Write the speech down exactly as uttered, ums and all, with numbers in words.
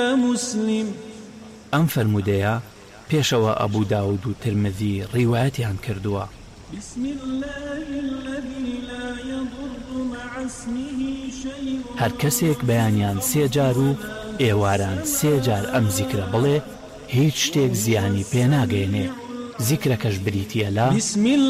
مسلم. ئەم فەرمودەیە پێشەوە ئەبوو داود و ترمذی ڕیوایەتیان کردووە. بسم الله الذي لا يضر مع اسمه شيء. هەر کەسێک بەیانیان سێ جار و ئێواران سێ جار ئەم زیکرە بڵێ هیچ شتێک زیانی پێناگەێنێ. زیکرەکەش بریتیە لە